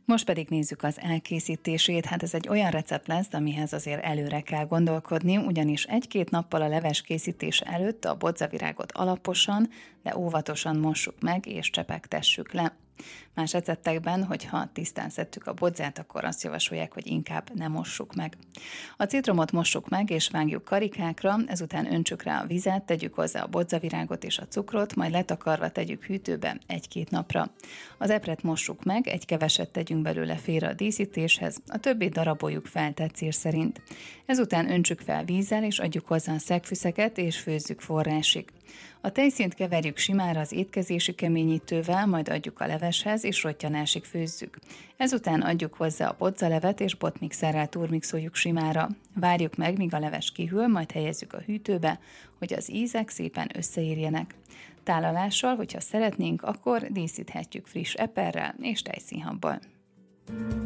Most pedig nézzük az elkészítését. Hát ez egy olyan recept lesz, amihez azért előre kell gondolkodni, ugyanis 1-2 nappal a leves készítés előtt a bodzavirágot alaposan, de óvatosan mossuk meg és csepegtessük le. Más receptekben, hogyha tisztán szedtük a bodzát, akkor azt javasolják, hogy inkább ne mossuk meg. A citromot mossuk meg és vágjuk karikákra, ezután öntsük rá a vizet, tegyük hozzá a bodzavirágot és a cukrot, majd letakarva tegyük hűtőbe 1-2 napra. Az epret mossuk meg, egy keveset tegyünk belőle félre a díszítéshez, a többit daraboljuk fel tetszés szerint. Ezután öntsük fel vízzel és adjuk hozzá a szegfűszeket és főzzük forrásig. A tejszínt keverjük simára az étkezési keményítővel, majd adjuk a leveshez és rottyanásig főzzük. Ezután adjuk hozzá a bodzalevet és botmixerrel turmixoljuk simára. Várjuk meg, míg a leves kihűl, majd helyezzük a hűtőbe, hogy az ízek szépen összeérjenek. Tálalással, hogyha szeretnénk, akkor díszíthetjük friss eperrel és tejszínhabbal.